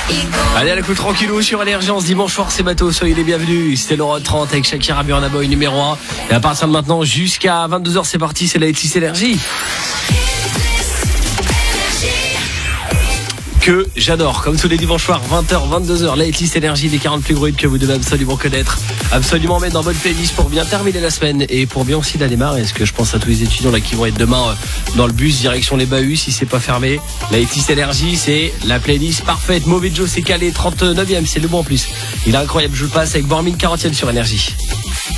Allez, à la coup tranquillou sur Énergie, ce dimanche soir, c'est bateau, soyez les bienvenus. C'était l'Euro 30 avec Shakira, Burna Boy numéro 1. Et à partir de maintenant, jusqu'à 22h, c'est parti, c'est la Hitlist Énergie. Que j'adore, comme tous les dimanches soirs, 20h, 22h, la Hitlist Énergie des 40 plus gros hits que vous devez absolument connaître, absolument mettre dans votre playlist pour bien terminer la semaine et pour bien aussi la démarrer. Est-ce que je pense à tous les étudiants là qui vont être demain dans le bus direction les Bahuts si c'est pas fermé. La Hitlist Énergie, c'est la playlist parfaite. Mauvais Joe, c'est calé, 39e, c'est le bon en plus. Il est incroyable, je le passe avec Bormin 40e sur Énergie.